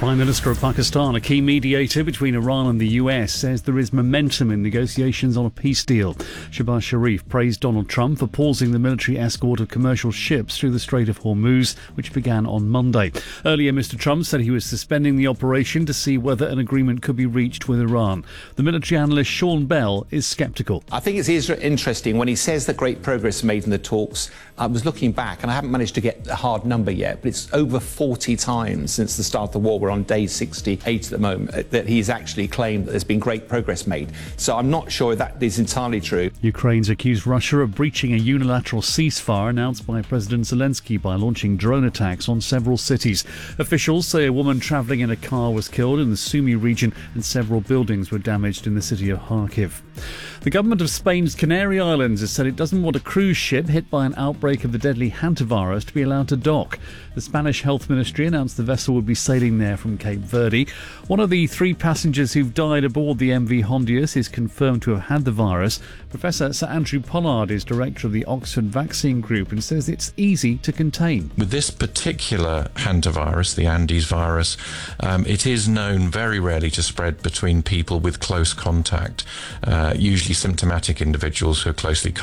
Prime Minister of Pakistan, a key mediator between Iran and the US, says there is momentum in negotiations on a peace deal. Shehbaz Sharif praised Donald Trump for pausing the military escort of commercial ships through the Strait of Hormuz, which began on Monday. Earlier, Mr. Trump said he was suspending the operation to see whether an agreement could be reached with Iran. The military analyst Sean Bell is sceptical. I think it's interesting when he says that great progress made in the talks. I was looking back, and I haven't managed to get a hard number yet, but it's over 40 times since the start of the war. We're on day 68 at the moment, that he's actually claimed that there's been great progress made. So I'm not sure that is entirely true. Ukraine's accused Russia of breaching a unilateral ceasefire announced by President Zelensky by launching drone attacks on several cities. Officials say a woman travelling in a car was killed in the Sumy region and several buildings were damaged in the city of Kharkiv. The government of Spain's Canary Islands has said it doesn't want a cruise ship hit by an outbreak of the deadly hantavirus to be allowed to dock. The Spanish Health Ministry announced the vessel would be sailing there from Cape Verde. One of the 3 passengers who've died aboard the MV Hondius is confirmed to have had the virus. Professor Sir Andrew Pollard is director of the Oxford Vaccine Group and says it's easy to contain. With this particular hantavirus, the Andes virus, it is known very rarely to spread between people with close contact, usually symptomatic individuals who are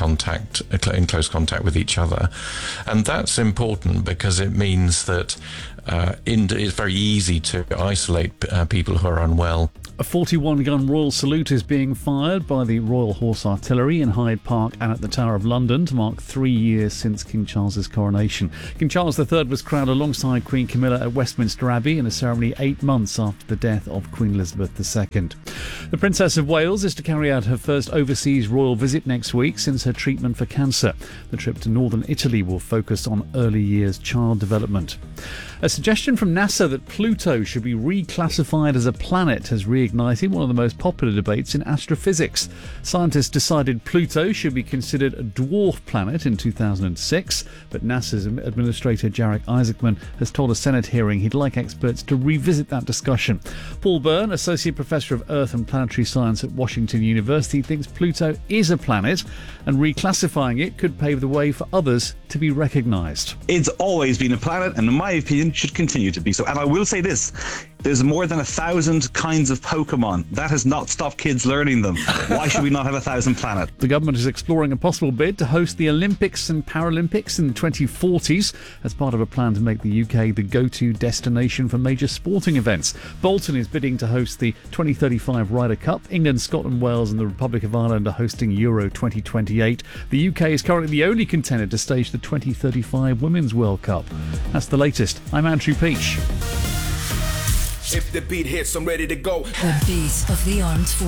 in close contact with each other. And that's important because it means that it's very easy to isolate people who are unwell. A 41-gun Royal Salute is being fired by the Royal Horse Artillery in Hyde Park and at the Tower of London to mark 3 years since King Charles's coronation. King Charles III was crowned alongside Queen Camilla at Westminster Abbey in a ceremony 8 months after the death of Queen Elizabeth II. The Princess of Wales is to carry out her first overseas royal visit next week since her treatment for cancer. The trip to northern Italy will focus on early years child development. A suggestion from NASA that Pluto should be reclassified as a planet has reignited one of the most popular debates in astrophysics. Scientists decided Pluto should be considered a dwarf planet in 2006, but NASA's Administrator Jarek Isaacman has told a Senate hearing he'd like experts to revisit that discussion. Paul Byrne, Associate Professor of Earth and Planetary Science at Washington University, thinks Pluto is a planet and reclassifying it could pave the way for others to be recognised. It's always been a planet, and in my opinion should continue to be so. And I will say this, there's more than 1,000 kinds of Pokemon. That has not stopped kids learning them. Why should we not have 1,000 planets? The government is exploring a possible bid to host the Olympics and Paralympics in the 2040s as part of a plan to make the UK the go-to destination for major sporting events. Bolton is bidding to host the 2035 Ryder Cup. England, Scotland, Wales and the Republic of Ireland are hosting Euro 2028. The UK is currently the only contender to stage the 2035 Women's World Cup. That's the latest. I'm Andrew Peach. If the beat hits, I'm ready to go. The beat of the armed forces.